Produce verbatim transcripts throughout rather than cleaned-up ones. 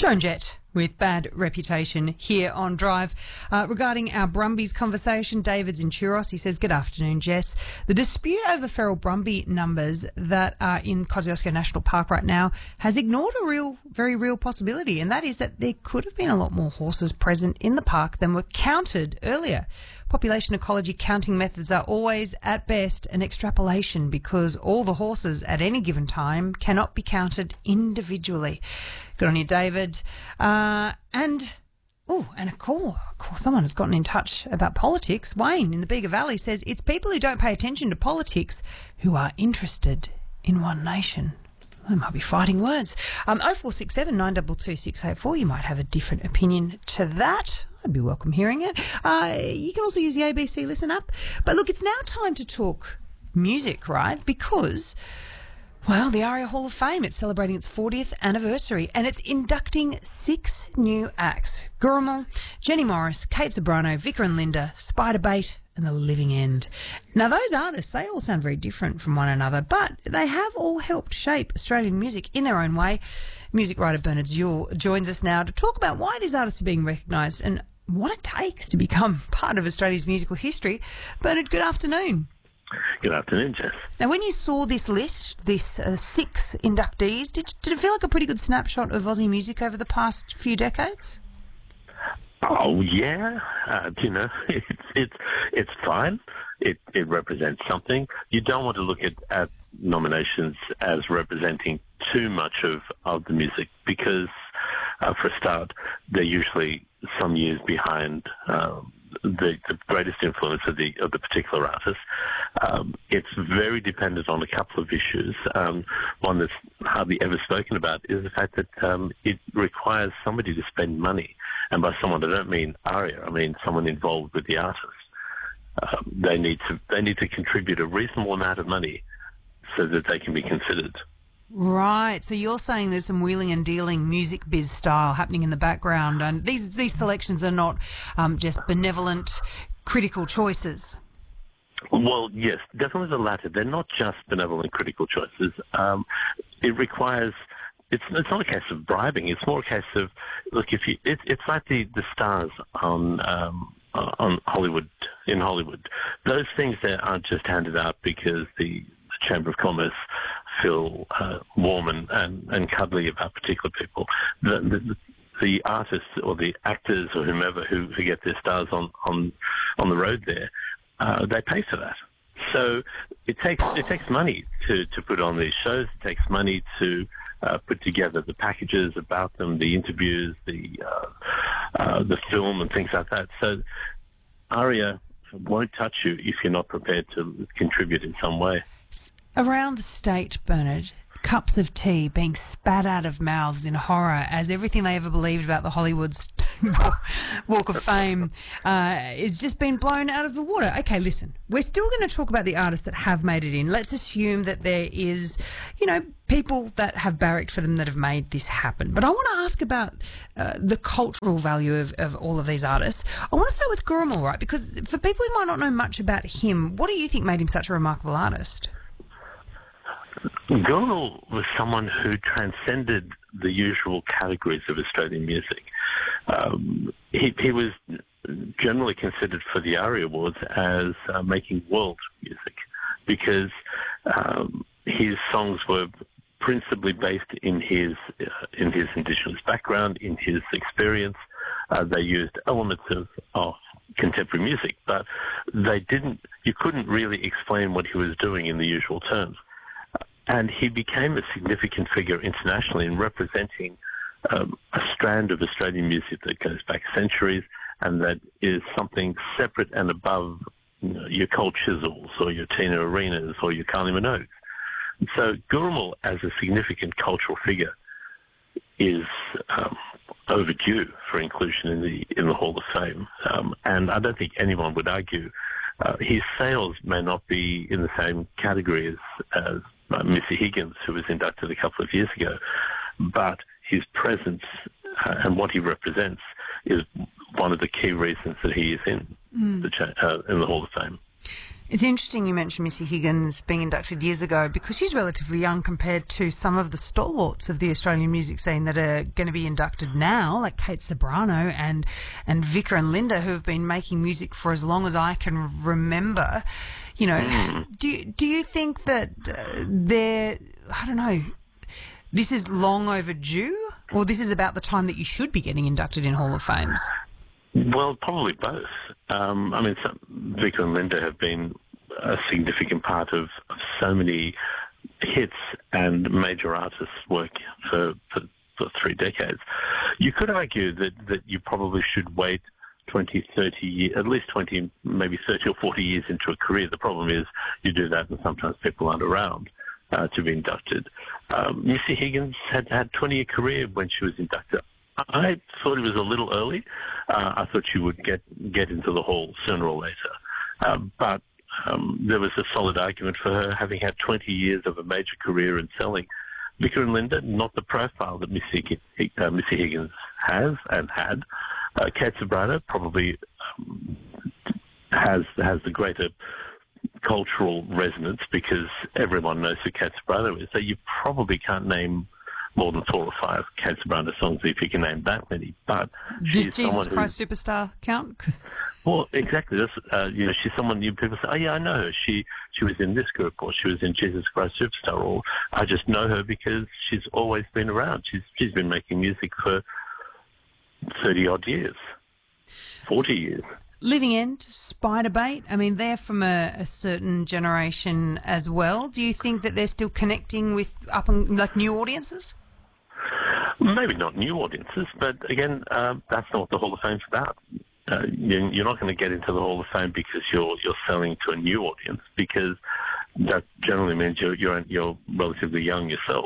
Joan Jett with Bad Reputation here on Drive. Uh, regarding our Brumbies conversation, David's in Churros. He says, good afternoon, Jess. The dispute over feral Brumby numbers that are in Kosciuszko National Park right now has ignored a real, very real possibility, and that is that there could have been a lot more horses present in the park than were counted earlier. Population ecology counting methods are always, at best, an extrapolation because all the horses at any given time cannot be counted individually. Good on you, David. Uh, and, oh, and a call. Of course, someone has gotten in touch about politics. Wayne in the Bega Valley says it's people who don't pay attention to politics who are interested in One Nation. I might be fighting words. Um, oh four six seven, nine two two, six eight four. You might have a different opinion to that. I'd be welcome hearing it. Uh, you can also use the A B C Listen app. But look, it's now time to talk music, right? Because, well, the ARIA Hall of Fame, it's celebrating its fortieth anniversary and it's inducting six new acts. Gurumul, Jenny Morris, Kate Zebrano, Vicar and Linda, Spiderbait and The Living End. Now, those artists, they all sound very different from one another, but they have all helped shape Australian music in their own way. Music writer Bernard Zuehl joins us now to talk about why these artists are being recognised and what it takes to become part of Australia's musical history. Bernard, good afternoon. Good afternoon, Jess. Now, when you saw this list, this uh, six inductees, did, did it feel like a pretty good snapshot of Aussie music over the past few decades? Oh yeah, uh, you know, it's it's it's fine. It it represents something. You don't want to look at, at nominations as representing too much of, of the music because, uh, for a start, they're usually some years behind um, the, the greatest influence of the of the particular artist. Um, it's very dependent on a couple of issues. Um, one that's hardly ever spoken about is the fact that um, it requires somebody to spend money. And by someone, I don't mean ARIA. I mean someone involved with the artist. Um, they need to they need to contribute a reasonable amount of money so that they can be considered. Right. So you're saying there's some wheeling and dealing music biz style happening in the background, and these these selections are not um, just benevolent, critical choices. Well, yes, definitely the latter. They're not just benevolent, critical choices. Um, it requires. It's, it's not a case of bribing. It's more a case of, look, if you, it, it's like the, the stars on um, on Hollywood, in Hollywood. Those things that aren't just handed out because the, the Chamber of Commerce feel uh, warm and, and, and cuddly about particular people. The, the, the artists or the actors or whomever who, who get their stars on, on, on the road there, uh, they pay for that. So it takes it takes money to, to put on these shows. It takes money to Uh, put together the packages about them, the interviews, the uh, uh, the film and things like that. So ARIA won't touch you if you're not prepared to contribute in some way. Around the state, Bernard, cups of tea being spat out of mouths in horror as everything they ever believed about the Hollywood's Walk of Fame uh, is just been blown out of the water. Okay, listen, we're still going to talk about the artists that have made it in. Let's assume that there is, you know, people that have barracked for them that have made this happen. But I want to ask about uh, the cultural value of, of all of these artists. I want to start with Gurumul, right? Because for people who might not know much about him, what do you think made him such a remarkable artist? Gurumul was someone who transcended the usual categories of Australian music. Um, he, he was generally considered for the ARIA Awards as uh, making world music because um, his songs were principally based in his uh, in his Indigenous background, in his experience. Uh, they used elements of, of contemporary music, but they didn't. You couldn't really explain what he was doing in the usual terms. And he became a significant figure internationally in representing um, a strand of Australian music that goes back centuries and that is something separate and above, you know, your Cold Chisels or your Tina Arenas or your Kylie Minogue. So Gurumul, as a significant cultural figure, is um, overdue for inclusion in the in the Hall of Fame. Um, and I don't think anyone would argue uh, his sales may not be in the same category as, as uh, Missy Higgins, who was inducted a couple of years ago, but his presence uh, and what he represents is one of the key reasons that he is in mm. the cha- uh, in the Hall of Fame. It's interesting you mentioned Missy Higgins being inducted years ago because she's relatively young compared to some of the stalwarts of the Australian music scene that are going to be inducted now, like Kate Ceberano and, and Vika and Linda, who have been making music for as long as I can remember. You know, mm. do, you, do you think that uh, they're, I don't know, this is long overdue, or this is about the time that you should be getting inducted in Hall of Fames? Well, probably both. Um, I mean, some, Vika and Linda have been a significant part of, of so many hits and major artists' work for, for, for three decades. You could argue that, that you probably should wait twenty, thirty years, at least twenty, maybe thirty or forty years into a career. The problem is you do that and sometimes people aren't around uh, to be inducted. Um, Missy Higgins had had a twenty-year career when she was inducted. I thought it was a little early. Uh, I thought she would get get into the hall sooner or later. Uh, but um, there was a solid argument for her having had twenty years of a major career in selling. Vika and Linda, not the profile that Missy, uh, Missy Higgins has and had. Uh, Kate Ceberano probably um, has has the greater cultural resonance because everyone knows who Kate Ceberano is. So you probably can't name more than four or five Kate Ceberano songs if you can name that many. But she's Does Jesus someone who, Christ Superstar count? Well, exactly. That's, uh, you know, she's someone you people say, oh yeah, I know her. She she was in this group, or she was in Jesus Christ Superstar, or I just know her because she's always been around. She's she's been making music for thirty odd years, forty years. Living End, Spiderbait, I mean, they're from a, a certain generation as well. Do you think that they're still connecting with up and like new audiences? Maybe not new audiences, but again, uh, that's not what the Hall of Fame's about. Uh, you, you're not going to get into the Hall of Fame because you're you're selling to a new audience, because that generally means you're you're, you're relatively young yourself.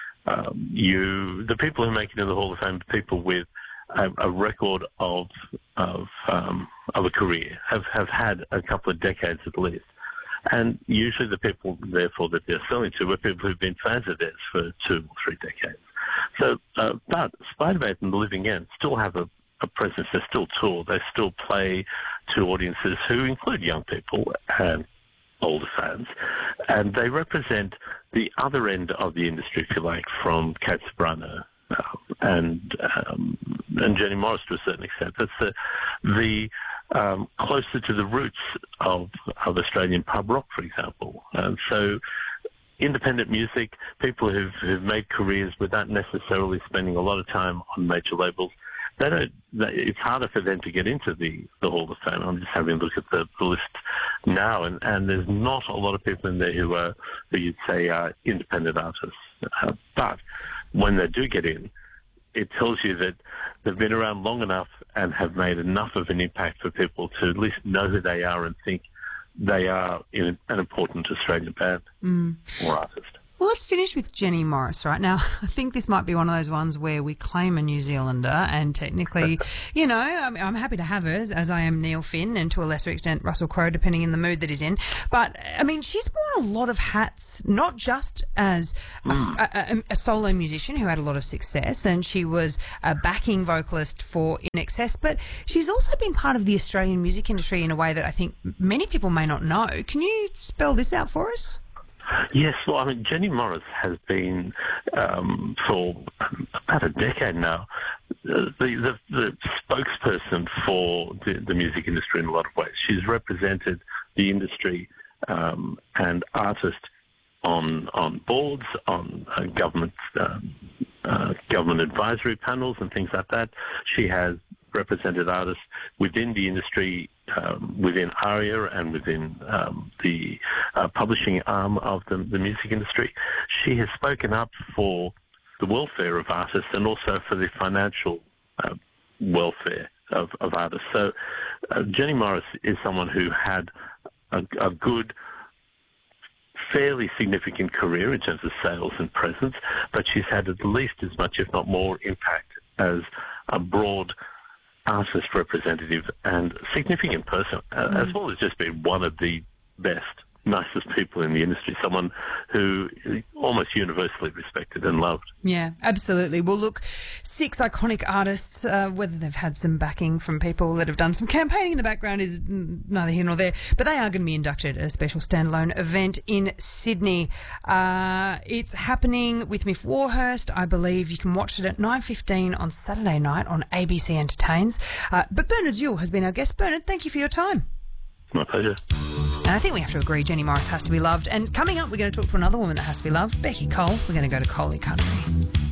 Um, you, the people who make it into the Hall of Fame are people with a, a record of of um, of a career, have have had a couple of decades at least, and usually the people, therefore, that they're selling to are people who've been fans of theirs for two or three decades. So, uh, but Spiderbait and The Living End still have a, a presence. They still tour. They still play to audiences who include young people and older fans, and they represent the other end of the industry, if you like, from Kate Ceberano uh, and um, and Jenny Morris to a certain extent. That's the the um, closer to the roots of of Australian pub rock, for example. And so, independent music, people who've who've made careers without necessarily spending a lot of time on major labels, they don't. They, it's harder for them to get into the, the Hall of Fame. I'm just having a look at the, the list now, and, and there's not a lot of people in there who are who you'd say are independent artists. Uh, but when they do get in, it tells you that they've been around long enough and have made enough of an impact for people to at least know who they are and think they are in an important Australian band mm. or artist. Well, let's finish with Jenny Morris right now. I think this might be one of those ones where we claim a New Zealander, and technically, you know, I'm, I'm happy to have her, as, as I am Neil Finn, and to a lesser extent Russell Crowe, depending on the mood that he's in. But, I mean, she's worn a lot of hats, not just as a, mm. a, a, a solo musician who had a lot of success, and she was a backing vocalist for In Excess, but she's also been part of the Australian music industry in a way that I think many people may not know. Can you spell this out for us? Yes, well, I mean, Jenny Morris has been, um, for about a decade now, the, the, the spokesperson for the, the music industry in a lot of ways. She's represented the industry um, and artists on on boards, on uh, government uh, uh, government advisory panels and things like that. She has represented artists within the industry, um, within ARIA and within um, the uh, publishing arm of the, the music industry. She has spoken up for the welfare of artists and also for the financial uh, welfare of, of artists. So uh, Jenny Morris is someone who had a, a good, fairly significant career in terms of sales and presence, but she's had at least as much, if not more, impact as a broad artist representative and significant person, uh, mm. as well as just being one of the best nicest people in the industry, someone who is almost universally respected and loved. Yeah, absolutely. Well, look, six iconic artists, uh, whether they've had some backing from people that have done some campaigning in the background is neither here nor there, but they are going to be inducted at a special standalone event in Sydney. Uh, it's happening with Miff Warhurst, I believe. You can watch it at nine fifteen on Saturday night on A B C Entertains. Uh, but Bernard Zuehl has been our guest. Bernard, thank you for your time. My pleasure. And I think we have to agree Jenny Morris has to be loved. And coming up, we're going to talk to another woman that has to be loved, Becky Cole. We're going to go to Coley Country.